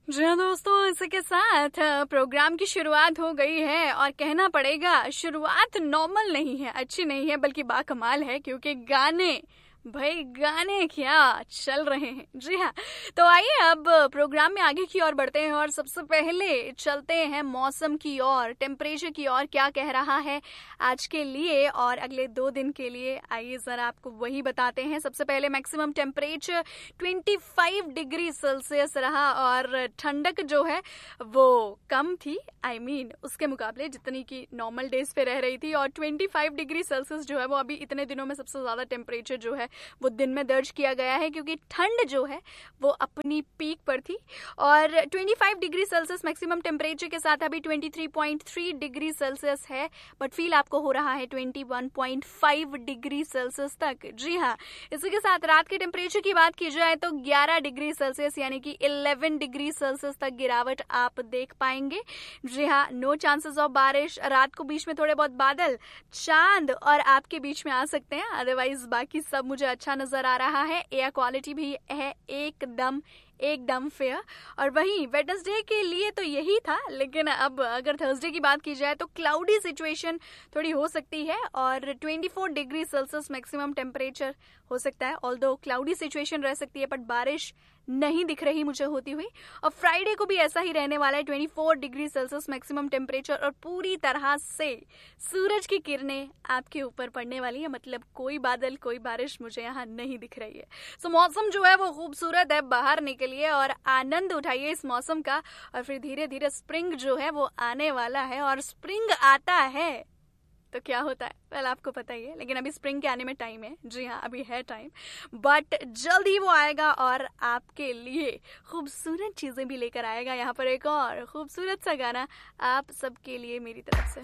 जी हाँ दोस्तों, इसी के साथ प्रोग्राम की शुरुआत हो गई है और कहना पड़ेगा शुरुआत नॉर्मल नहीं है, अच्छी नहीं है, बल्कि बाकमाल है क्योंकि गाने क्या चल रहे हैं। जी हाँ, तो आइए अब प्रोग्राम में आगे की ओर बढ़ते हैं और सबसे पहले चलते हैं मौसम की ओर, टेम्परेचर की ओर क्या कह रहा है आज के लिए और अगले 2 दिन के लिए। आइए जरा आपको वही बताते हैं। सबसे पहले मैक्सिमम टेम्परेचर 25 डिग्री सेल्सियस रहा और ठंडक जो है वो कम थी, उसके मुकाबले जितनी की नॉर्मल डेज पे रह रही थी। और 25 डिग्री सेल्सियस जो है वो अभी इतने दिनों में सबसे ज्यादा टेम्परेचर जो है वो दिन में दर्ज किया गया है, क्योंकि ठंड जो है वो अपनी पीक पर थी। और 25 डिग्री सेल्सियस मैक्सिमम टेम्परेचर के साथ अभी 23.3 डिग्री सेल्सियस है, बट फील आपको हो रहा है 21.5 डिग्री सेल्सियस तक। जी हाँ, इसी के साथ रात के टेम्परेचर की बात की जाए तो 11 डिग्री सेल्सियस यानी कि 11 डिग्री सेल्सियस तक गिरावट आप देख पाएंगे। जी हाँ, नो चांसेस ऑफ बारिश। रात को बीच में थोड़े बहुत बादल, चांद और आपके बीच में आ सकते हैं, अदरवाइज बाकी सब मुझे अच्छा नजर आ रहा है। एयर क्वालिटी भी है एकदम फेयर। और वहीं वेडनेसडे के लिए तो यही था, लेकिन अब अगर थर्सडे की बात की जाए तो क्लाउडी सिचुएशन थोड़ी हो सकती है और 24 डिग्री सेल्सियस मैक्सिमम टेम्परेचर हो सकता है। ऑल्दो क्लाउडी सिचुएशन रह सकती है, बट बारिश नहीं दिख रही मुझे होती हुई। और फ्राइडे को भी ऐसा ही रहने वाला है, 24 डिग्री सेल्सियस मैक्सिमम टेम्परेचर और पूरी तरह से सूरज की किरणें आपके ऊपर पड़ने वाली है। मतलब कोई बादल, कोई बारिश मुझे यहाँ नहीं दिख रही है। सो मौसम जो है वो खूबसूरत है, बाहर निकलिए और आनंद उठाइए इस मौसम का। और फिर धीरे धीरे स्प्रिंग जो है वो आने वाला है, और स्प्रिंग आता है तो क्या होता है वेल आपको पता ही है, लेकिन अभी स्प्रिंग के आने में टाइम है। जी हाँ, अभी है टाइम, बट जल्द ही वो आएगा और आपके लिए खूबसूरत चीजें भी लेकर आएगा। यहाँ पर एक और खूबसूरत सा गाना आप सबके लिए मेरी तरफ से।